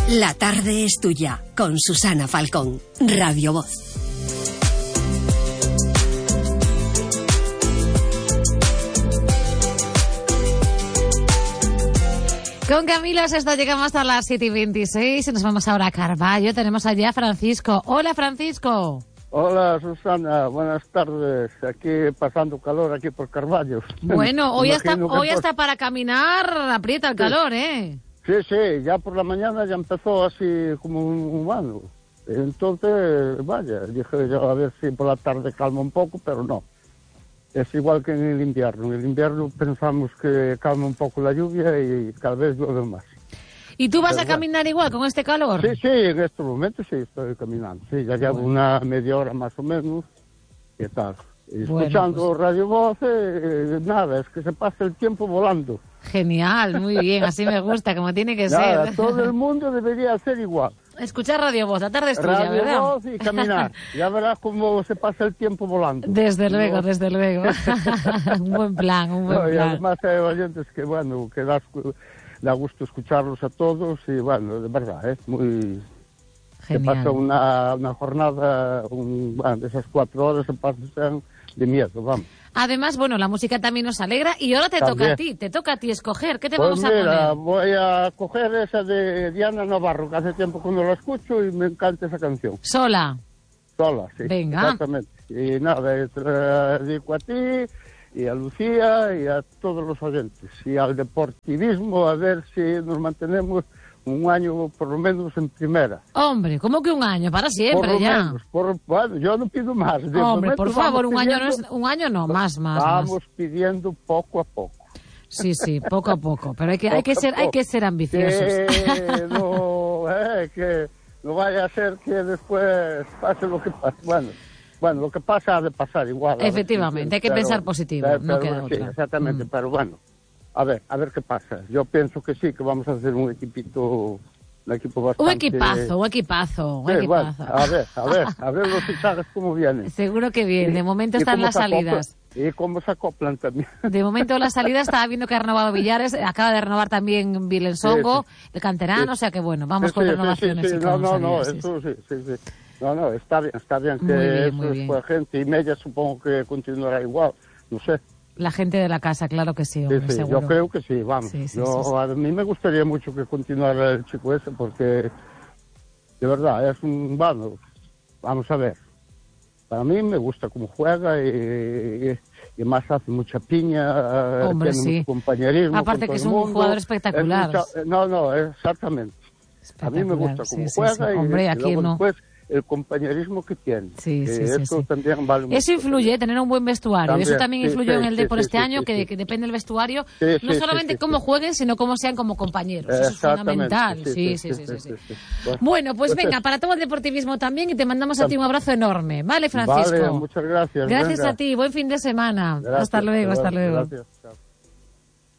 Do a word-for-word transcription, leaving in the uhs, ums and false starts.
La tarde es tuya, con Susana Falcón, Radio Voz. Con Camilo Sesto llegamos hasta las siete y veintiséis y nos vamos ahora a Carballo. Tenemos allá a Francisco. Hola, Francisco. Hola, Susana, buenas tardes. Aquí pasando calor aquí por Carballo. Bueno, hoy hasta, hoy por... hasta para caminar aprieta el sí. calor, ¿eh? Sí, sí, ya por la mañana ya empezó así como un humano. Entonces, vaya, dije yo a ver si por la tarde calma un poco, pero no. Es igual que en el invierno. En el invierno pensamos que calma un poco la lluvia y cada vez llueve más. ¿Y tú vas ¿verdad? a caminar igual con este calor? Sí, sí, en estos momentos sí estoy caminando. Sí, ya llevo bueno. una media hora más o menos. ¿Qué tal? Escuchando bueno, pues... Radio Voz, eh, nada, es que se pasa el tiempo volando. Genial, muy bien, así me gusta, como tiene que nada, ser. Todo el mundo debería ser igual. Escuchar Radio Voz, la tarde es tuya, Radio ¿verdad? Voz y caminar. Ya verás cómo se pasa el tiempo volando. Desde ¿no? luego, desde luego. Un buen plan, un buen no, plan. Y además hay oyentes que, bueno, que da, da gusto escucharlos a todos y, bueno, de verdad, es ¿eh? muy... Genial. Se pasa una, una jornada, un, bueno, de esas cuatro horas se pasan de miedo, vamos. Además, bueno, la música también nos alegra y ahora te también. toca a ti, te toca a ti escoger. ¿Qué te pues vamos mira, a poner? Voy a coger esa de Diana Navarro, que hace tiempo que no la escucho y me encanta esa canción. ¿Sola? Sola, sí. Venga. Exactamente. Y nada, te la dedico a ti y a Lucía y a todos los oyentes. Y al deportivismo, a ver si nos mantenemos un año por lo menos en primera. Hombre, ¿cómo que un año? Para siempre por ya. Menos, por, bueno, yo no pido más. De Hombre, por favor, un pidiendo, año no es, un año no, más, más. Vamos más. pidiendo poco a poco. Sí, sí, poco a poco, pero hay que, hay que ser, hay que ser ambiciosos. Que no, eh, que no vaya a ser que después pase lo que pase. Bueno, bueno, lo que pasa ha de pasar igual. Efectivamente, hay que pero, pensar positivo, pero, no queda sí, otra. Exactamente, mm. pero bueno, a ver, a ver qué pasa. Yo pienso que sí, que vamos a hacer un equipito, un equipo bastante... Un equipazo, un equipazo, un sí, equipazo. Bueno, a ver, a ver, a ver los fichajes cómo vienen. Seguro que bien, de momento están las salidas. Y cómo se acoplan también. De momento las salidas, estaba viendo que ha renovado Villares, acaba de renovar también Vilensongo, sí, sí. el canterano, sí. O sea que bueno, vamos sí, con sí, renovaciones. Sí, sí, sí. No, no, no, eso sí, sí, sí. No, no, está bien, está bien que muy bien, eso muy es bien. Por gente, y Mella supongo que continuará igual, no sé. La gente de la casa, claro que sí, hombre, sí, sí, seguro. Yo creo que sí, vamos. Sí, sí, yo, sí, sí. A mí me gustaría mucho que continuara el chico ese, porque de verdad es un vano. Vamos a ver. Para mí me gusta cómo juega y, y, y más hace mucha piña, hombre, tiene sí. mucho compañerismo. Aparte que es un mundo. jugador espectacular. Mucha, no, no, exactamente. A mí me gusta cómo sí, juega sí, sí. y, hombre, y aquí luego no. después el compañerismo que tiene. Sí, sí, eso sí, sí. también vale mucho. Eso influye, tener un buen vestuario. También, eso también sí, influyó sí, en el sí, Depor sí, este sí, año, sí, que, sí. que depende del vestuario, sí, no sí, solamente sí, sí, cómo sí. jueguen, sino cómo sean como compañeros. Eso es fundamental. Sí, sí, sí. sí, sí, sí. sí. Bueno, bueno, pues, pues venga, es. para todo el deportivismo también y te mandamos a ti un abrazo enorme. ¿Vale, Francisco? Vale, muchas gracias. Gracias venga. a ti, buen fin de semana. Gracias, hasta luego, hasta luego. Gracias. Chao.